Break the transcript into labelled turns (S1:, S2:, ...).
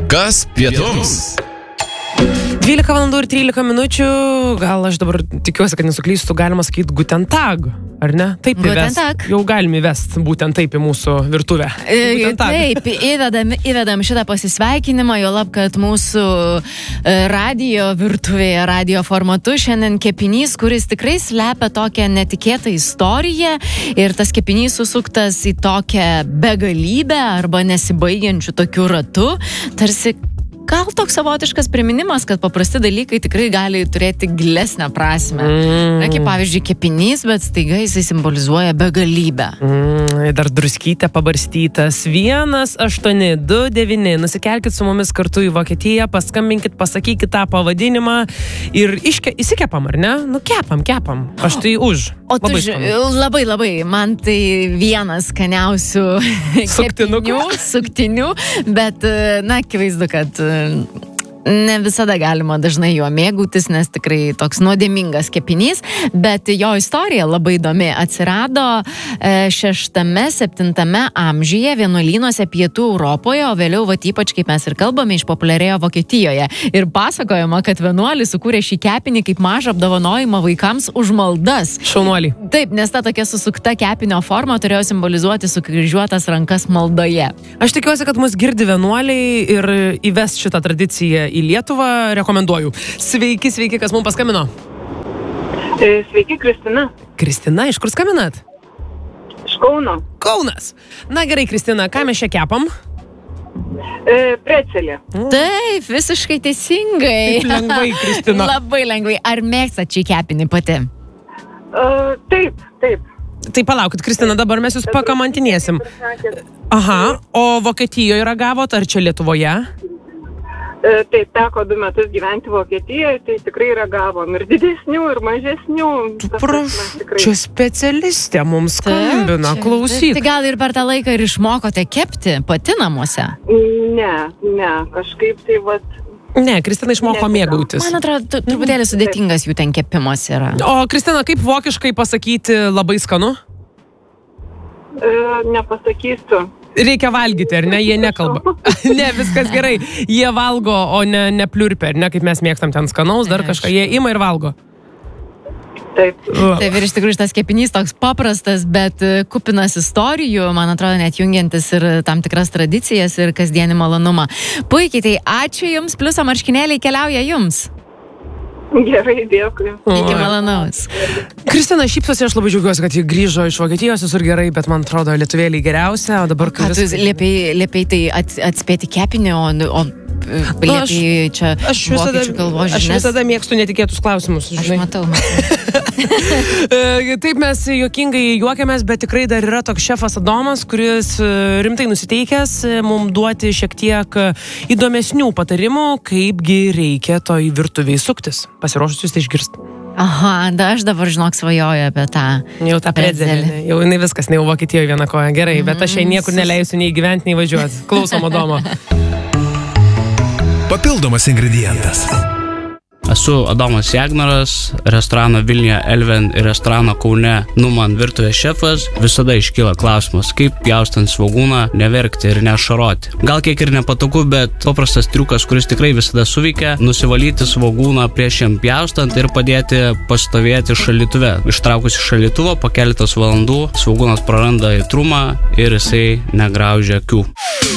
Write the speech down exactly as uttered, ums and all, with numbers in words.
S1: Kas pietums?
S2: dvylika valandų ir trylika minučių, gal aš dabar tikiuosi, kad nesuklystu, galima sakyti Guten Tag, ar ne? Taip įvest, jau galime įvest būtent taip į mūsų virtuvę.
S3: E, taip, įvedam, įvedam šitą pasisveikinimą, jo lab, kad mūsų radio virtuvėje, radio formatu šiandien kepinys, kuris tikrai slepia tokią netikėtą istoriją ir tas kepinys susuktas į tokią begalybę arba nesibaigiančių tokių ratų, tarsi gal toks savotiškas priminimas, kad paprasti dalykai tikrai gali turėti gilesnę prasmę. Mm. Na, kaip pavyzdžiui, kepinys, bet staiga jisai simbolizuoja begalybę.
S2: Mm, dar druskytę pabarstytas. vienas aštuoni du devyni. Nusikelkit su mumis kartu į Vokietiją, paskambinkit, pasakykit tą pavadinimą ir iške, įsikepam, ar ne? Nu, kepam, kepam. Aš tai už.
S3: O tu labai, ži... labai, labai. Man tai vienas skaniausių kepinių, suktinių, bet, na, akivaizdu, kad ne visada galima dažnai juo mėgautis, nes tikrai toks nuodėmingas kepinys, bet jo istorija labai įdomi. Atsirado šeštame, septintame amžiuje vienuolynuose pietų Europoje, o vėliau, vat ypač kaip mes ir kalbame, išpopuliarėjo Vokietijoje. Ir pasakojama, kad vienuolis sukūrė šį kepinį kaip mažą apdovanojimą vaikams už maldas.
S2: Šaunuolį.
S3: Taip, nes ta tokia susukta kepinio forma turėjo simbolizuoti sukryžiuotas rankas maldoje.
S2: Aš tikiuosi, kad mus girdi vienuoliai ir įves šitą tradiciją į Lietuvą, rekomenduoju. Sveiki, sveiki, kas mums paskambino?
S4: Sveiki, Kristina.
S2: Kristina, iš kur skambinat?
S4: Iš Kauno.
S2: Kaunas. Na gerai, Kristina, ką mes čia kepam?
S4: E, precelė.
S3: Mm. Taip, visiškai teisingai.
S2: Taip lengvai, Kristina.
S3: Labai lengvai. Ar mėgstat šį kepinį pati?
S4: Uh, taip, taip.
S2: Tai palaukit, Kristina, dabar mes jūs pakamantinėsim. Aha, o Vokietijoje ragavot, ar čia Lietuvoje?
S4: Taip, teko du metus gyventi Vokietijoje, tai tikrai ragavom ir didesnių, ir mažesnių.
S2: Prašau, čia specialistė mums skambina, klausyk.
S3: Tai gal ir per tą laiką ir išmokote kepti pati namuose?
S4: Ne, ne, kažkaip tai vat...
S2: Ne, Kristina išmoko mėgautis.
S3: Man atrodo, truputėlį sudėtingas jų ten kepimas yra.
S2: O, Kristina, kaip vokiškai pasakyti labai skanu?
S4: E, nepasakysiu.
S2: Reikia valgyti, ar ne? Jie nekalba. Ne, viskas gerai. Jie valgo, o ne, ne pliurpia, ar ne? Kaip mes mėgstam ten skanaus, dar kažką. Jie ima ir valgo.
S4: Taip.
S3: Taip, ir iš tikrųjų šitas kepinys toks paprastas, bet kupinas istorijų, man atrodo, net jungiantis ir tam tikras tradicijas ir kasdienį malonumą. Puikiai, tai ačiū Jums, pliuso marškinėliai keliauja Jums.
S4: Gerai, dėkui.
S3: Iki malonaus.
S2: Kristina šypsosi, aš labai džiaugiuosi, kad ji grįžo iš Vokietijos, visur gerai, bet man atrodo, lietuvėliai geriausia, o dabar...
S3: Ką vis... tu liepiai, liepiai tai atspėti kepinį, o... o... Liepiai čia
S2: aš visada,
S3: vokiečių kalbos žinias.
S2: Aš visada mėgstu netikėtus klausimus, žinai.
S3: Aš matau, matau.
S2: Taip mes juokingai juokiamės, bet tikrai dar yra toks šefas Adomas, kuris rimtai nusiteikęs mums duoti šiek tiek įdomesnių patarimų, kaipgi reikia toj virtuviai suktis. Pasiruošus jūs tai išgirsti.
S3: Aha, da, aš dabar, žinok, svajoju apie tą
S2: jau tą pretzelį. Jau jinai viskas, ne jau Vokietijoje viena koja. Gerai, bet aš jai niekur neleisiu nei gyventi, nei važiuoti. Klausom Adomo.
S1: Papildomas ingredientas.
S5: Esu Adomas Jagnoras, restorano Vilniuje Elven ir restorano Kaune Numan virtuvės šefas. Visada iškyla klausimas, kaip pjaustant svogūną neverkti ir nešaroti. Gal kiek ir nepatogu, bet paprastas triukas, kuris tikrai visada suveikia, nusivalyti svogūną prieš jam pjaustant ir padėti pastovėti šaldytuve. Ištraukus iš šaldytuvo po keletos valandų svogūnas praranda aitrumą ir jisai negraužia akių.